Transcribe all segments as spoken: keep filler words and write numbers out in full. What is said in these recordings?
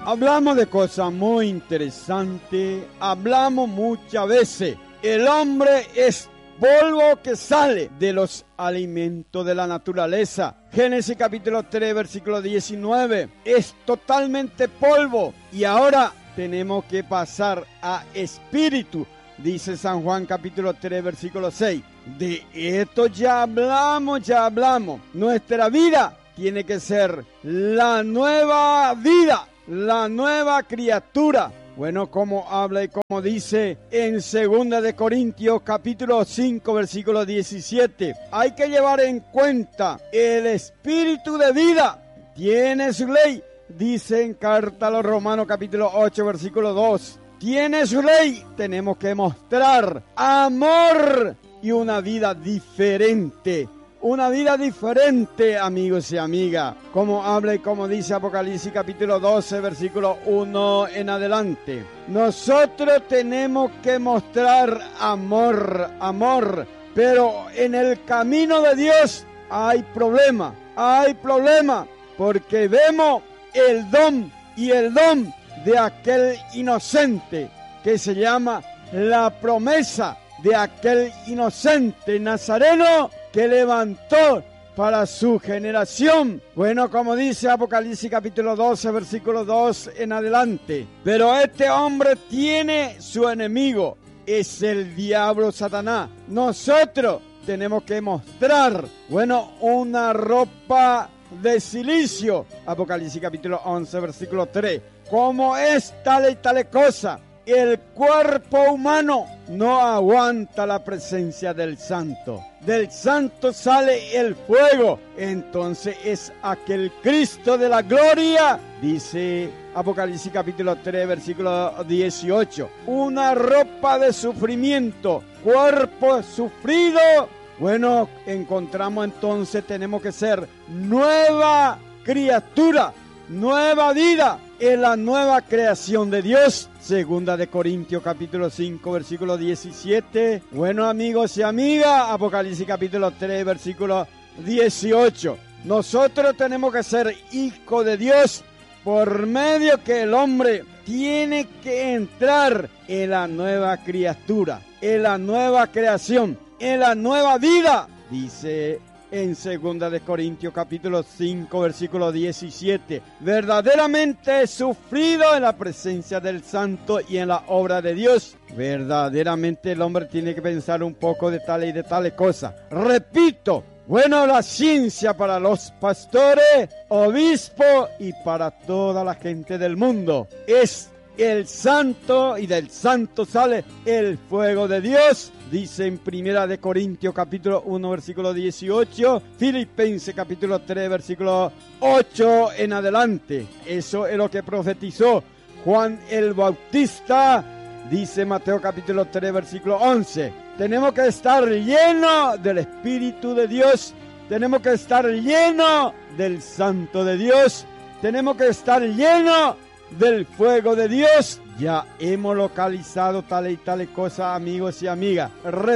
Hablamos de cosas muy interesantes, hablamos muchas veces. El hombre es polvo que sale de los alimentos de la naturaleza. Génesis capítulo tres, versículo diecinueve. Es totalmente polvo y ahora tenemos que pasar a espíritu. Dice San Juan capítulo tres, versículo seis. De esto ya hablamos, ya hablamos. Nuestra vida tiene que ser la nueva vida, la nueva criatura. Bueno, como habla y como dice en segunda de Corintios capítulo cinco, versículo diecisiete. Hay que llevar en cuenta el espíritu de vida. Tiene su ley, dice en carta a los Romanos capítulo ocho, versículo dos. Tiene su ley, tenemos que mostrar amor y una vida diferente. Una vida diferente, amigos y amigas, como habla y como dice Apocalipsis capítulo doce, versículo uno en adelante. Nosotros tenemos que mostrar amor, amor, pero en el camino de Dios hay problema, hay problema, porque vemos el don y el don de aquel inocente que se llama la promesa de aquel inocente nazareno que levantó para su generación. Bueno, como dice Apocalipsis capítulo doce, versículo dos en adelante. Pero este hombre tiene su enemigo, es el diablo Satanás. Nosotros tenemos que mostrar, bueno, una ropa de silicio. Apocalipsis capítulo once, versículo tres. Como es tal y tal cosa, el cuerpo humano no aguanta la presencia del santo. Del santo sale el fuego. Entonces es aquel Cristo de la gloria, dice Apocalipsis capítulo tres, versículo dieciocho. Una ropa de sufrimiento, cuerpo sufrido. Bueno, encontramos entonces, tenemos que ser nueva criatura, nueva vida. Es la nueva creación de Dios. Segunda de Corintios capítulo cinco, versículo diecisiete. Bueno, amigos y amigas, Apocalipsis capítulo tres, versículo dieciocho. Nosotros tenemos que ser hijos de Dios por medio que el hombre tiene que entrar en la nueva criatura, en la nueva creación, en la nueva vida. Dice en segunda de Corintios capítulo cinco, versículo diecisiete. Verdaderamente he sufrido en la presencia del santo y en la obra de Dios. Verdaderamente el hombre tiene que pensar un poco de tales y de tales cosas. Repito, bueno, la ciencia para los pastores, obispos y para toda la gente del mundo es el santo, y del santo sale el fuego de Dios. Dice en primera de Corintios capítulo uno, versículo dieciocho, Filipenses capítulo tres, versículo ocho en adelante. Eso es lo que profetizó Juan el Bautista. Dice Mateo capítulo tres, versículo once. Tenemos que estar llenos del Espíritu de Dios. Tenemos que estar llenos del Santo de Dios. Tenemos que estar llenos del fuego de Dios. Ya hemos localizado tales y tales cosas, amigos y amigas.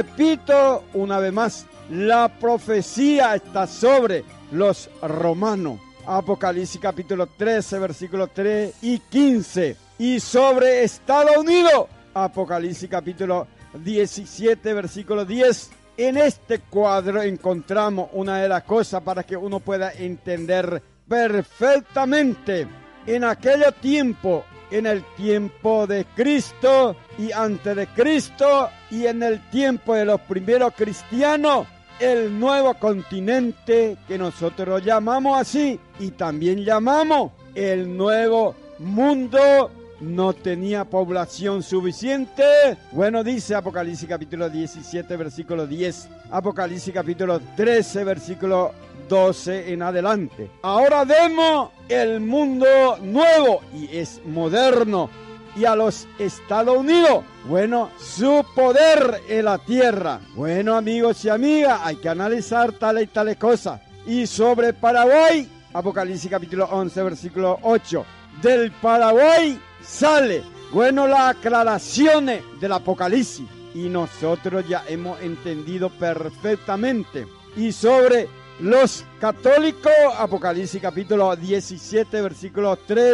Repito una vez más, la profecía está sobre los romanos. Apocalipsis capítulo trece, versículos tres y quince. Y sobre Estados Unidos, Apocalipsis capítulo diecisiete, versículo diez. En este cuadro encontramos una de las cosas para que uno pueda entender perfectamente. En aquel tiempo, en el tiempo de Cristo y antes de Cristo, y en el tiempo de los primeros cristianos, el nuevo continente que nosotros llamamos así y también llamamos el nuevo mundo, no tenía población suficiente. Bueno, dice Apocalipsis capítulo diecisiete, versículo diez, Apocalipsis capítulo trece, versículo doce en adelante. Ahora vemos el mundo nuevo y es moderno. Y a los Estados Unidos, bueno, su poder en la tierra. Bueno, amigos y amigas, hay que analizar tales y tales cosas. Y sobre Paraguay, Apocalipsis capítulo once, versículo ocho. Del Paraguay sale, bueno, las aclaraciones del Apocalipsis. Y nosotros ya hemos entendido perfectamente. Y sobre los católicos, Apocalipsis capítulo diecisiete, versículos tres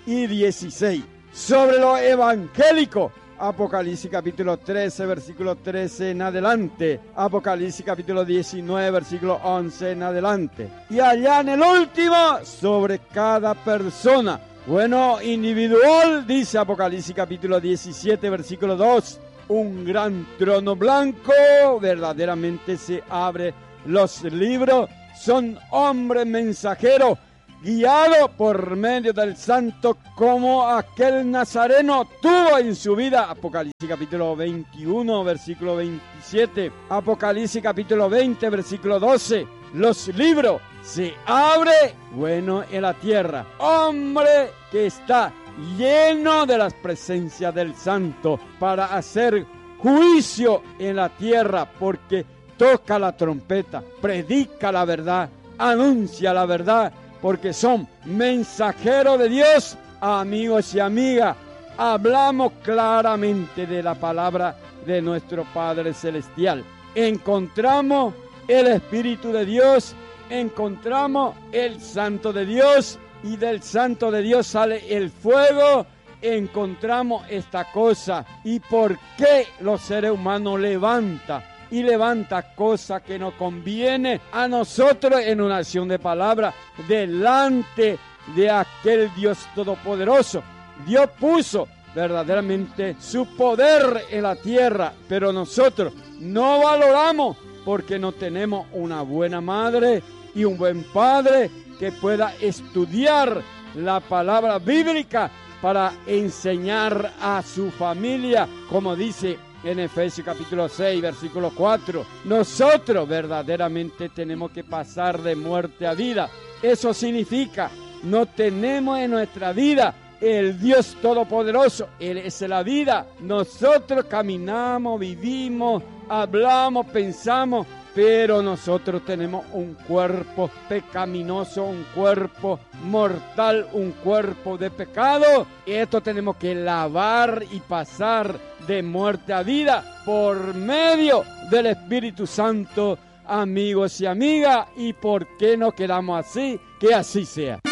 y dieciséis. Sobre lo evangélico, Apocalipsis capítulo trece, versículo trece en adelante. Apocalipsis capítulo diecinueve, versículo once en adelante. Y allá en el último, sobre cada persona. Bueno, individual, dice Apocalipsis capítulo diecisiete, versículo dos. Un gran trono blanco, verdaderamente se abre los libros. Son hombres mensajeros, guiado por medio del santo como aquel nazareno tuvo en su vida. Apocalipsis capítulo veintiuno, versículo veintisiete. Apocalipsis capítulo veinte, versículo doce. Los libros se abren, bueno, en la tierra. Hombre que está lleno de las presencias del santo para hacer juicio en la tierra, porque toca la trompeta, predica la verdad, anuncia la verdad, porque son mensajeros de Dios. Amigos y amigas, hablamos claramente de la palabra de nuestro Padre Celestial. Encontramos el Espíritu de Dios, encontramos el Santo de Dios, y del Santo de Dios sale el fuego. Encontramos esta cosa. ¿Y por qué los seres humanos levanta y levanta cosas que nos conviene a nosotros en una acción de palabra delante de aquel Dios todopoderoso? Dios puso verdaderamente su poder en la tierra, pero nosotros no valoramos porque no tenemos una buena madre y un buen padre que pueda estudiar la palabra bíblica para enseñar a su familia, como dice en Efesios capítulo seis, versículo cuatro. Nosotros verdaderamente tenemos que pasar de muerte a vida. Eso significa, no tenemos en nuestra vida el Dios Todopoderoso. Él es la vida. Nosotros caminamos, vivimos, hablamos, pensamos, pero nosotros tenemos un cuerpo pecaminoso, un cuerpo mortal, un cuerpo de pecado. Y esto tenemos que lavar y pasar de muerte a vida por medio del Espíritu Santo, amigos y amigas. ¿Y por qué no quedamos así? Que así sea.